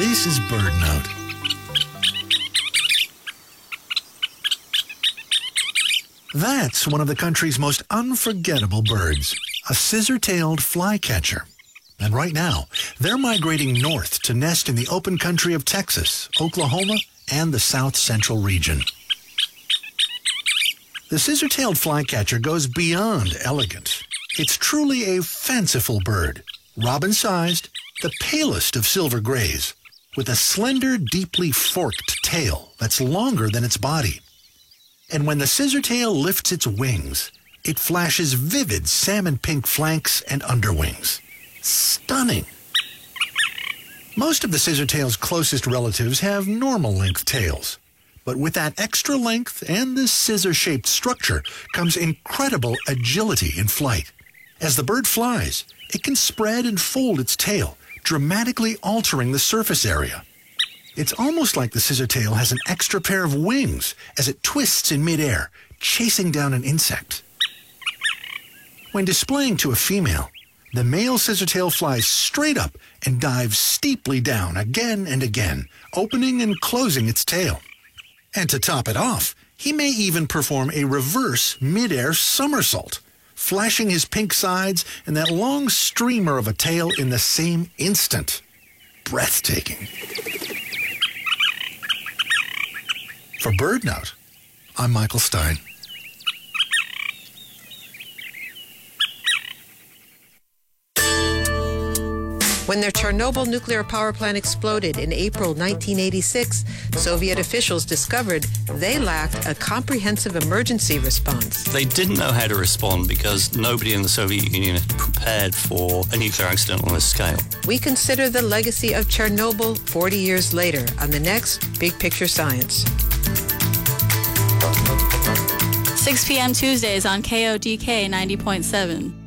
This is BirdNote. That's one of the country's most unforgettable birds, a scissor-tailed flycatcher. And right now, they're migrating north to nest in the open country of Texas, Oklahoma, and the South Central region. The scissor-tailed flycatcher goes beyond elegant. It's truly a fanciful bird, robin-sized, the palest of silver grays, with a slender, deeply forked tail that's longer than its body. And when the scissortail lifts its wings, it flashes vivid salmon-pink flanks and underwings. Stunning! Most of the scissortail's closest relatives have normal-length tails. But with that extra length and this scissor-shaped structure comes incredible agility in flight. As the bird flies, it can spread and fold its tail, dramatically altering the surface area. It's almost like the scissortail has an extra pair of wings as it twists in midair, chasing down an insect. When displaying to a female, the male scissortail flies straight up and dives steeply down again and again, opening and closing its tail. And to top it off, he may even perform a reverse midair somersault, flashing his pink sides and that long streamer of a tail in the same instant. Breathtaking. For BirdNote, I'm Michael Stein. When their Chernobyl nuclear power plant exploded in April 1986, Soviet officials discovered they lacked a comprehensive emergency response. They didn't know how to respond because nobody in the Soviet Union had prepared for a nuclear accident on this scale. We consider the legacy of Chernobyl 40 years later on the next Big Picture Science. 6 p.m. Tuesdays on KODK 90.7.